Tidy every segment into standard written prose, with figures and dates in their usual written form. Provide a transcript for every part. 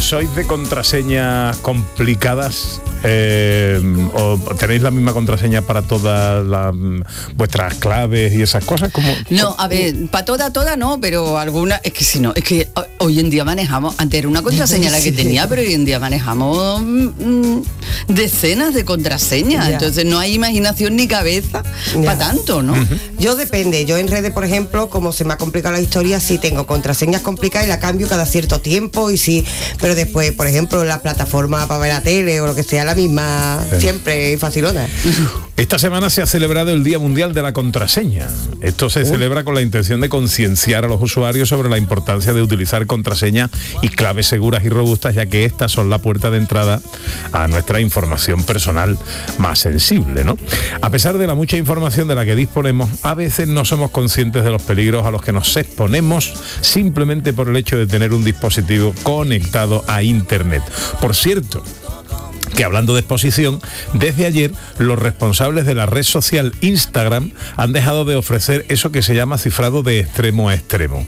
¿Sois de contraseñas complicadas? ¿O tenéis la misma contraseña para todas vuestras claves y esas cosas? No, a ver, para toda no, pero alguna, es que hoy en día manejamos, antes era una contraseña la que tenía, pero hoy en día manejamos decenas de contraseñas, entonces no hay imaginación ni cabeza para tanto, ¿no? Yo depende, yo en redes, por ejemplo, como se me ha complicado la historia, sí tengo contraseñas complicadas y la cambio cada cierto tiempo, y sí, pero después, por ejemplo, la plataforma para ver la tele o lo que sea, la misma, siempre facilona. Esta semana se ha celebrado el Día Mundial de la Contraseña. Esto se celebra con la intención de concienciar a los usuarios sobre la importancia de utilizar contraseñas y claves seguras y robustas, ya que estas son la puerta de entrada a nuestra información personal más sensible, ¿no? A pesar de la mucha información de la que disponemos, a veces no somos conscientes de los peligros a los que nos exponemos simplemente por el hecho de tener un dispositivo conectado a Internet. Por cierto, que hablando de exposición, desde ayer los responsables de la red social Instagram han dejado de ofrecer eso que se llama cifrado de extremo a extremo.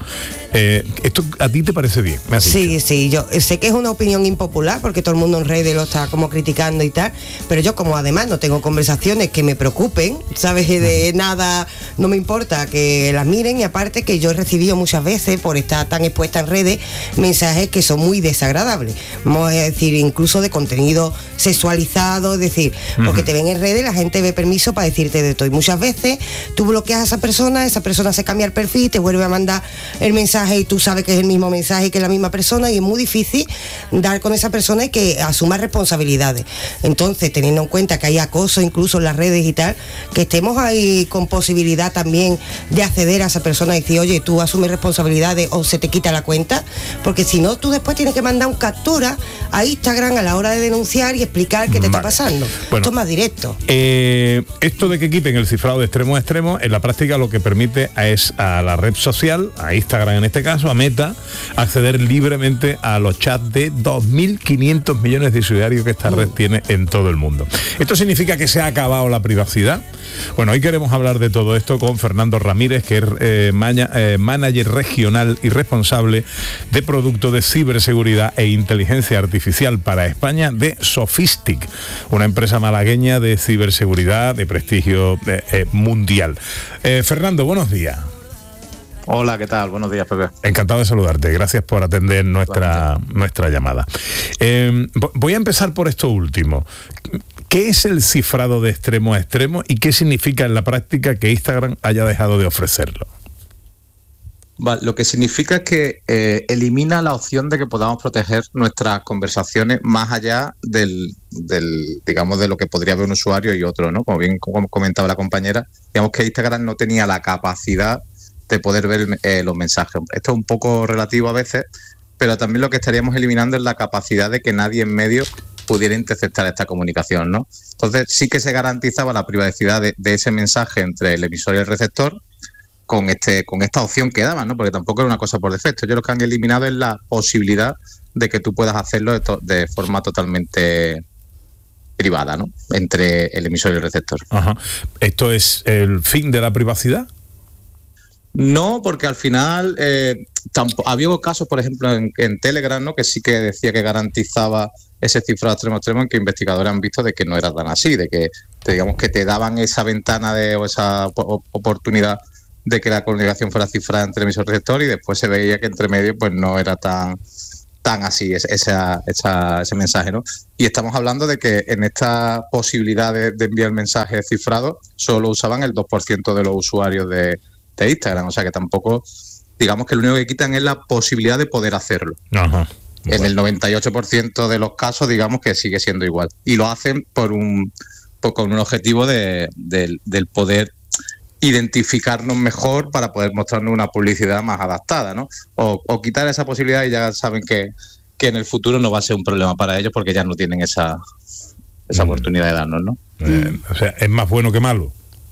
¿Esto a ti te parece bien? Sí, yo sé que es una opinión impopular porque todo el mundo en redes lo está como criticando y tal, pero yo como además no tengo conversaciones que me preocupen, ¿sabes? De nada, no me importa que las miren, y aparte que yo he recibido muchas veces, por estar tan expuesta en redes, mensajes que son muy desagradables, vamos a decir, incluso de contenido sexualizado, es decir, porque te ven en redes, la gente ve permiso para decirte de todo, y muchas veces tú bloqueas a esa persona se cambia el perfil, te vuelve a mandar el mensaje y tú sabes que es el mismo mensaje, que es la misma persona, y es muy difícil dar con esa persona y que asuma responsabilidades. Entonces, teniendo en cuenta que hay acoso incluso en las redes y tal, que estemos ahí con posibilidad también de acceder a esa persona y decir, oye, tú asumes responsabilidades o se te quita la cuenta, porque si no, tú después tienes que mandar un captura a Instagram a la hora de denunciar y explicar qué te está pasando. Bueno, esto es más directo. Esto de que quiten el cifrado de extremo a extremo, en la práctica lo que permite es a la red social, a Instagram en este caso, a Meta, acceder libremente a los chats de 2.500 millones de usuarios que esta red tiene en todo el mundo. ¿Esto significa que se ha acabado la privacidad? Bueno, hoy queremos hablar de todo esto con Fernando Ramírez, que es manager regional y responsable de producto de ciberseguridad e inteligencia artificial para España de Sofistic, una empresa malagueña de ciberseguridad de prestigio mundial. Fernando, buenos días. Hola, ¿qué tal? Buenos días, Pepe. Encantado de saludarte. Gracias por atender nuestra llamada. Voy a empezar por esto último. ¿Qué es el cifrado de extremo a extremo y qué significa en la práctica que Instagram haya dejado de ofrecerlo? Vale, lo que significa es que elimina la opción de que podamos proteger nuestras conversaciones más allá del digamos, de lo que podría ver un usuario y otro, ¿no? Como bien comentaba la compañera, digamos que Instagram no tenía la capacidad de poder ver los mensajes. Esto es un poco relativo a veces, pero también lo que estaríamos eliminando es la capacidad de que nadie en medio pudiera interceptar esta comunicación, ¿no? Entonces sí que se garantizaba la privacidad de ese mensaje entre el emisor y el receptor con esta opción que daban, ¿no? Porque tampoco era una cosa por defecto. Ellos lo que han eliminado es la posibilidad de que tú puedas hacerlo de forma totalmente privada, ¿no? Entre el emisor y el receptor. Ajá. ¿Esto es el fin de la privacidad? No, porque al final había casos, por ejemplo, en Telegram, ¿no? Que sí que decía que garantizaba ese cifrado extremo a extremo, en que investigadores han visto de que no era tan así, de que digamos que te daban esa ventana o esa oportunidad de que la comunicación fuera cifrada entre emisor y receptor, y después se veía que entre medio pues no era tan así ese mensaje, ¿no? Y estamos hablando de que en esta posibilidad de enviar mensajes cifrados solo usaban el 2% de los usuarios de Instagram, o sea que tampoco, digamos que lo único que quitan es la posibilidad de poder hacerlo. Ajá. En el 98% de los casos, digamos que sigue siendo igual. Y lo hacen con un objetivo del poder identificarnos mejor para poder mostrarnos una publicidad más adaptada, ¿no? O quitar esa posibilidad, y ya saben que en el futuro no va a ser un problema para ellos porque ya no tienen esa oportunidad de darnos, ¿no? O sea, ¿es más bueno que malo?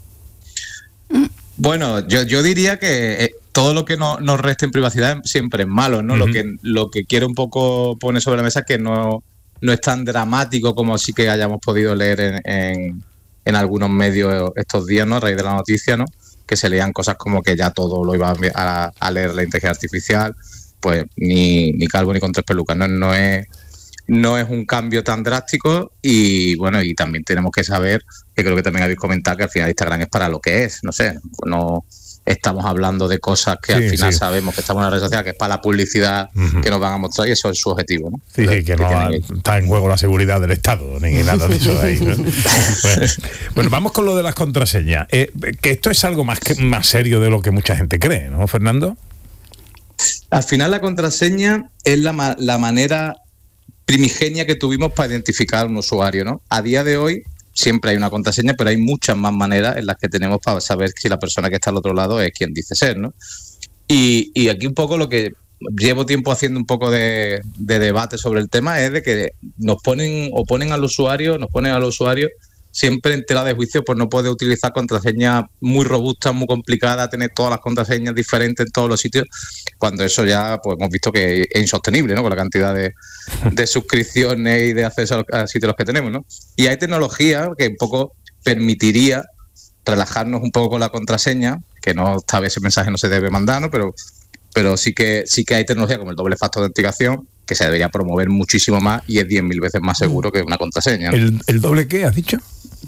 Bueno, yo diría que todo lo que nos reste en privacidad siempre es malo, ¿no? Uh-huh. Lo que quiero un poco poner sobre la mesa es que no es tan dramático como sí que hayamos podido leer en algunos medios estos días, ¿no? A raíz de la noticia, ¿no? Que se leían cosas como que ya todo lo iba a leer la inteligencia artificial, pues ni calvo ni con 3 pelucas. No es un cambio tan drástico y bueno, y también tenemos que saber, que creo que también habéis comentado, que al final Instagram es para lo que es, no sé, no estamos hablando de cosas que al final sabemos que estamos en una red social, que es para la publicidad que nos van a mostrar y eso es su objetivo, ¿no? Sí, que no está en juego la seguridad del Estado, ni nada de eso ahí, ¿no? Bueno, vamos con lo de las contraseñas, que esto es algo más serio de lo que mucha gente cree, ¿no, Fernando? Al final la contraseña es la manera primigenia que tuvimos para identificar a un usuario, ¿no? A día de hoy siempre hay una contraseña, pero hay muchas más maneras en las que tenemos para saber si la persona que está al otro lado es quien dice ser, ¿no? Y aquí un poco lo que llevo tiempo haciendo un poco de debate sobre el tema es de que nos ponen al usuario siempre en tela de juicio por no poder utilizar contraseñas muy robustas, muy complicadas, tener todas las contraseñas diferentes en todos los sitios, cuando eso ya pues hemos visto que es insostenible, ¿no? Con la cantidad de suscripciones y de acceso a sitios que tenemos, ¿no? Y hay tecnología que un poco permitiría relajarnos un poco con la contraseña, que no, tal vez ese mensaje no se debe mandar, ¿no? Pero sí que hay tecnología como el doble factor de autenticación que se debería promover muchísimo más y es 10.000 veces más seguro que una contraseña, ¿no? ¿El doble qué has dicho?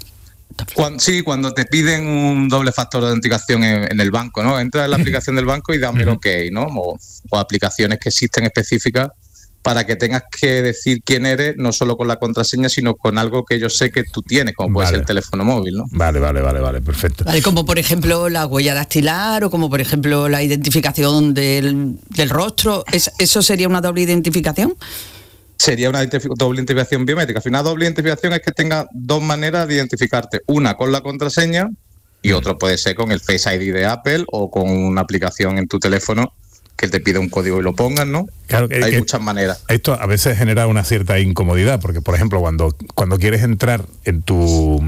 Cuando te piden un doble factor de autenticación en el banco, ¿no? Entra en la aplicación del banco y dame el OK, ¿no? O aplicaciones que existen específicas para que tengas que decir quién eres, no solo con la contraseña, sino con algo que yo sé que tú tienes, como puede ser el teléfono móvil, ¿no? Vale, perfecto. Vale, como por ejemplo la huella dactilar o como por ejemplo la identificación del rostro, ¿eso sería una doble identificación? Sería una doble identificación biométrica. Al final, doble identificación es que tenga 2 maneras de identificarte. Una con la contraseña y otra puede ser con el Face ID de Apple o con una aplicación en tu teléfono que te pide un código y lo pongas, ¿no? Claro, hay muchas maneras. Esto a veces genera una cierta incomodidad, porque por ejemplo, cuando quieres entrar en tu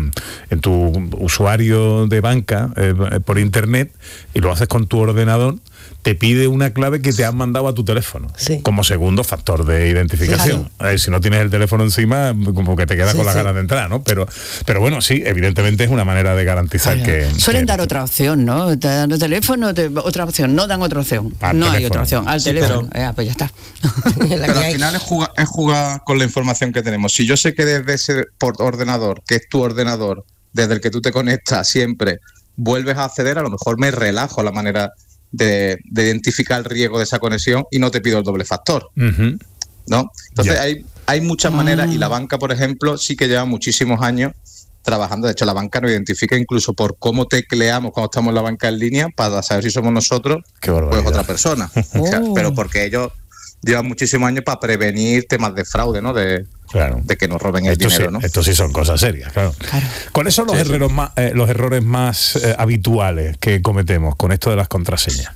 usuario de banca por internet y lo haces con tu ordenador, te pide una clave que te han mandado a tu teléfono como segundo factor de identificación. Claro. Si no tienes el teléfono encima, como que te queda con las ganas de entrar, ¿no? Pero bueno, sí, evidentemente es una manera de garantizar que... Suelen dar otra opción, ¿no? Te dan el teléfono, otra opción, no dan otra opción. No hay otra opción, al teléfono. Pues ya está. Pero al final es jugar con la información que tenemos. Si yo sé que desde ese ordenador, que es tu ordenador, desde el que tú te conectas siempre, vuelves a acceder, a lo mejor me relajo la manera de identificar el riesgo de esa conexión y no te pido el doble factor, ¿no? Entonces hay muchas maneras y la banca, por ejemplo, sí que lleva muchísimos años trabajando. De hecho, la banca nos identifica incluso por cómo tecleamos cuando estamos en la banca en línea para saber si somos nosotros o es otra persona. O sea, pero porque ellos llevan muchísimos años para prevenir temas de fraude, ¿no? De que nos roben el dinero, ¿no? Esto sí son cosas serias, claro. ¿Cuáles son los errores más habituales que cometemos con esto de las contraseñas?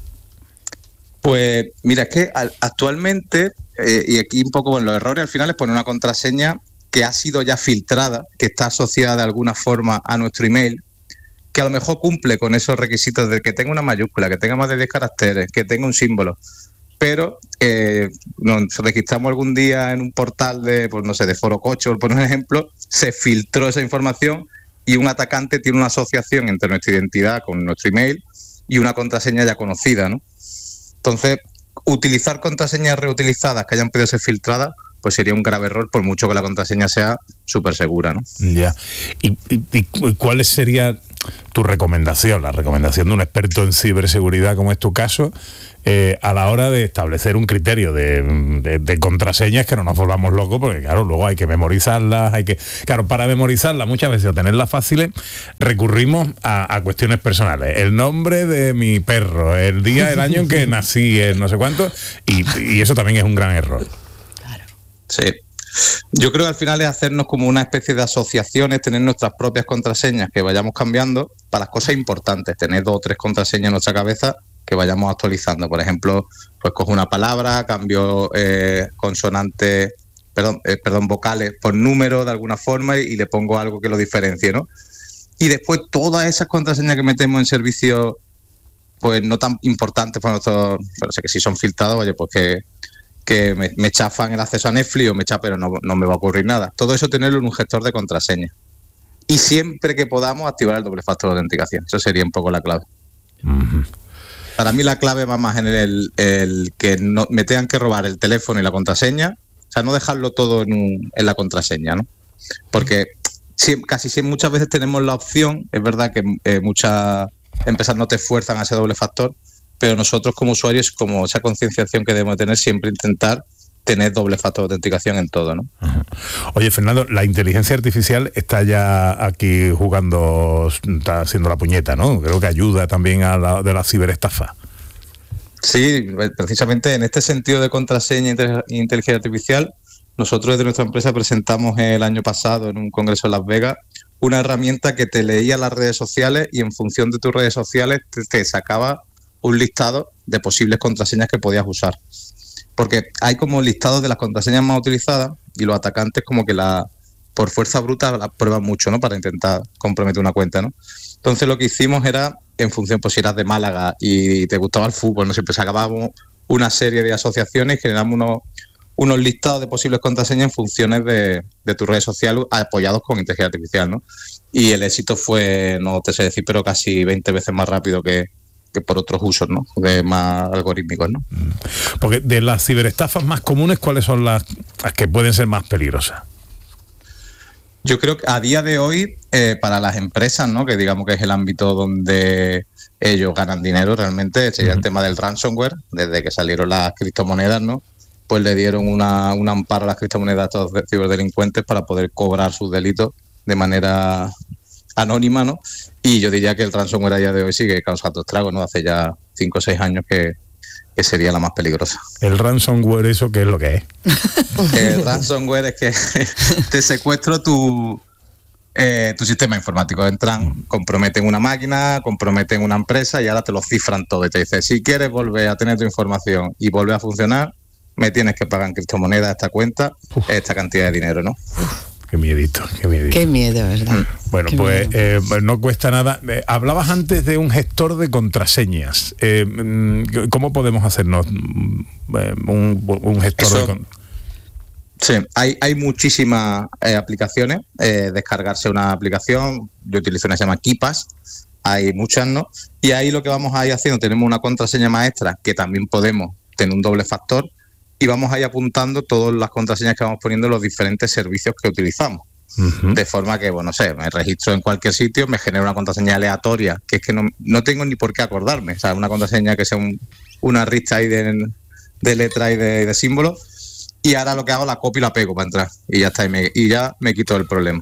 Pues mira, es que actualmente, y aquí un poco los errores al final es poner una contraseña que ha sido ya filtrada, que está asociada de alguna forma a nuestro email, que a lo mejor cumple con esos requisitos de que tenga una mayúscula, que tenga más de 10 caracteres, que tenga un símbolo. Pero nos registramos algún día en un portal de, pues no sé, de Forococho, por un ejemplo, se filtró esa información y un atacante tiene una asociación entre nuestra identidad con nuestro email y una contraseña ya conocida, ¿no? Entonces, utilizar contraseñas reutilizadas que hayan podido ser filtradas, pues sería un grave error, por mucho que la contraseña sea súper segura, ¿no? Ya. ¿Y cuál sería tu recomendación, la recomendación de un experto en ciberseguridad, como es tu caso, a la hora de establecer un criterio de contraseñas, que no nos volvamos locos, porque claro, luego hay que memorizarlas, para memorizarlas muchas veces o tenerlas fáciles, recurrimos a cuestiones personales, el nombre de mi perro, el día, el año en que nací, no sé cuánto, y eso también es un gran error. Sí. Yo creo que al final es hacernos como una especie de asociaciones, tener nuestras propias contraseñas que vayamos cambiando para las cosas importantes, tener 2 o 3 contraseñas en nuestra cabeza que vayamos actualizando. Por ejemplo, pues cojo una palabra, cambio vocales por número de alguna forma y le pongo algo que lo diferencie, ¿no? Y después todas esas contraseñas que metemos en servicios pues no tan importantes para nosotros, pero sé que si son filtrados, oye, pues que me chafan el acceso a Netflix pero no me va a ocurrir nada. Todo eso tenerlo en un gestor de contraseñas. Y siempre que podamos activar el doble factor de autenticación. Eso sería un poco la clave. Para mí la clave va más en el que no me tengan que robar el teléfono y la contraseña, o sea, no dejarlo todo en la contraseña, ¿no? Porque muchas veces tenemos la opción, es verdad que muchas empresas no te esfuerzan a ese doble factor, pero nosotros como usuarios, como esa concienciación que debemos tener, siempre intentar tener doble factor de autenticación en todo, ¿no? Oye, Fernando, la inteligencia artificial está ya aquí jugando, está haciendo la puñeta, ¿no? Creo que ayuda también a la ciberestafa. Sí, precisamente en este sentido de contraseña e inteligencia artificial, nosotros desde nuestra empresa presentamos el año pasado en un congreso en Las Vegas una herramienta que te leía las redes sociales y en función de tus redes sociales te sacaba un listado de posibles contraseñas que podías usar. Porque hay como listados de las contraseñas más utilizadas y los atacantes como que por fuerza bruta la prueban mucho, ¿no? Para intentar comprometer una cuenta, ¿no? Entonces lo que hicimos era, en función, pues si eras de Málaga y te gustaba el fútbol, ¿no? Siempre sacábamos una serie de asociaciones y generamos unos listados de posibles contraseñas en funciones de tus redes sociales apoyados con inteligencia artificial, ¿no? Y el éxito fue, no te sé decir, pero casi 20 veces más rápido que por otros usos, ¿no? De más algorítmicos, ¿no? Porque de las ciberestafas más comunes, ¿cuáles son las que pueden ser más peligrosas? Yo creo que a día de hoy, para las empresas, ¿no? Que digamos que es el ámbito donde ellos ganan dinero realmente, sería el tema del ransomware. Desde que salieron las criptomonedas, ¿no? Pues le dieron un amparo a las criptomonedas a estos ciberdelincuentes para poder cobrar sus delitos de manera anónima, ¿no? Y yo diría que el ransomware a día de hoy sigue causando estragos, ¿no? Hace ya 5 o 6 años que sería la más peligrosa. ¿El ransomware eso qué es lo que es? El ransomware es que te secuestro tu sistema informático. Entran, comprometen una máquina, comprometen una empresa y ahora te lo cifran todo. Y te dice, si quieres volver a tener tu información y volver a funcionar, me tienes que pagar en criptomonedas esta cuenta, esta cantidad de dinero, ¿no? Qué miedito, qué miedito. Qué miedo, ¿verdad? Bueno, qué pues no cuesta nada. Hablabas antes de un gestor de contraseñas. ¿Cómo podemos hacernos un gestor Sí, hay muchísimas aplicaciones. Descargarse una aplicación, yo utilizo una que se llama KeePass, hay muchas, ¿no? Y ahí lo que vamos a ir haciendo, tenemos una contraseña maestra que también podemos tener un doble factor, y vamos a ir apuntando todas las contraseñas que vamos poniendo en los diferentes servicios que utilizamos. De forma que, bueno, no sé, me registro en cualquier sitio, me genera una contraseña aleatoria, que es que no tengo ni por qué acordarme. O sea, una contraseña que sea una rista ahí de letras y de símbolos, y ahora lo que hago, la copio y la pego para entrar. Y ya está, y ya me quito el problema.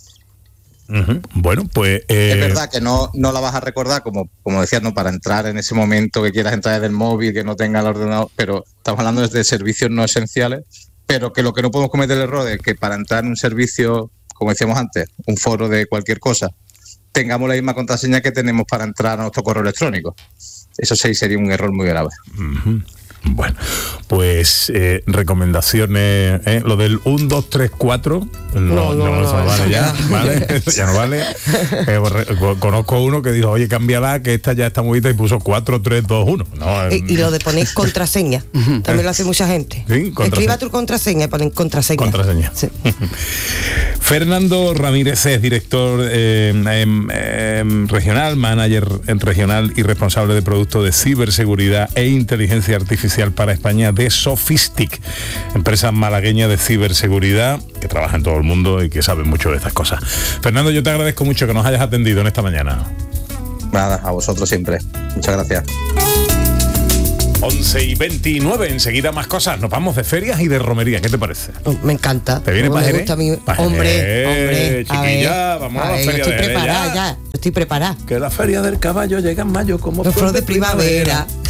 Bueno, pues... Es verdad que no la vas a recordar, como decías, ¿no? Para entrar en ese momento que quieras entrar desde el móvil, que no tenga el ordenador, pero estamos hablando de servicios no esenciales, pero que lo que no podemos cometer el error es que para entrar en un servicio, como decíamos antes, un foro de cualquier cosa, tengamos la misma contraseña que tenemos para entrar a nuestro correo electrónico. Eso sí sería un error muy grave. Bueno, pues recomendaciones, lo del 1, 2, 3, 4 no vale ya, ¿vale? Ya no vale. Conozco uno que dijo, oye, cámbiala, que esta ya está movida, y puso 4, 3, 2, 1. No, y lo de poner contraseña, también lo hace mucha gente. Sí, escriba tu contraseña y ponen contraseña. Sí. Fernando Ramírez es director regional, manager regional y responsable de producto de ciberseguridad e inteligencia artificial para España de Sofistic, empresa malagueña de ciberseguridad que trabaja en todo el mundo y que sabe mucho de estas cosas. Fernando, yo te agradezco mucho que nos hayas atendido en esta mañana. Nada, a vosotros siempre. Muchas gracias. 11:29, enseguida más cosas. Nos vamos de ferias y de romería. ¿Qué te parece? Me encanta. ¿Te viene para Jerez? Hombre, chiquilla, vamos a la feria de Jerez. Estoy preparada. Que la feria del caballo llega en mayo como flor de primavera.